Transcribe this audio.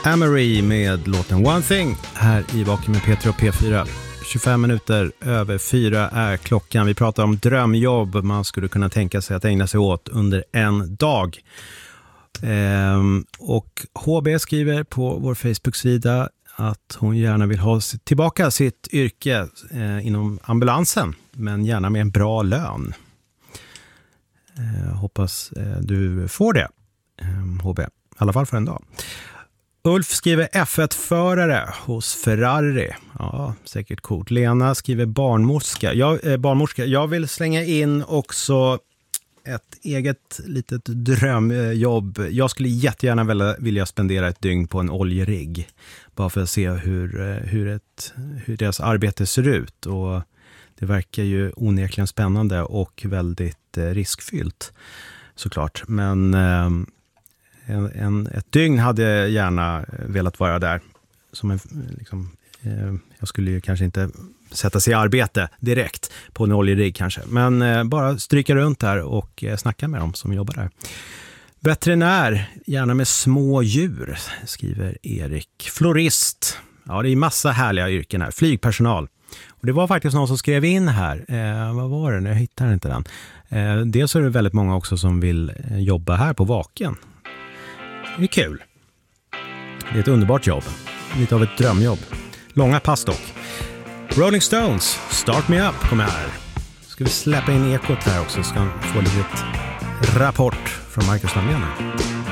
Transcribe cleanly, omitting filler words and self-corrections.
Amory med låten One Thing här i Vaken med Peter och P4. 25 minuter över 4 är klockan. Vi pratar om drömjobb man skulle kunna tänka sig att ägna sig åt under en dag. Och HB skriver på vår Facebook-sida att hon gärna vill ha tillbaka sitt yrke inom ambulansen, men gärna med en bra lön. Hoppas du får det, HB. I alla fall för en dag. Ulf skriver F1-förare hos Ferrari. Ja, säkert coolt. Lena skriver barnmorska. Jag vill slänga in också ett eget litet drömjobb. Jag skulle jättegärna vilja spendera ett dygn på en oljerigg. Bara för att se hur deras arbete ser ut. Och det verkar ju onekligen spännande och väldigt riskfyllt såklart. Men ett dygn hade jag gärna velat vara där. Jag skulle ju kanske inte sätta sig i arbete direkt på en oljerigg kanske. Men bara stryka runt där och snacka med dem som jobbar där. Veterinär, gärna med små djur, skriver Erik. Florist, ja det är massa härliga yrken här. Flygpersonal. Och det var faktiskt någon som skrev in här. Vad var det? Jag hittar inte den. Dels är det väldigt många också som vill jobba här på Vaken. Det är kul. Det är ett underbart jobb. Lite av ett drömjobb. Långa pass dock. Rolling Stones, Start Me Up, kommer här. Ska vi släppa in ekot här också, ska få lite rapport från Marcus Lamena.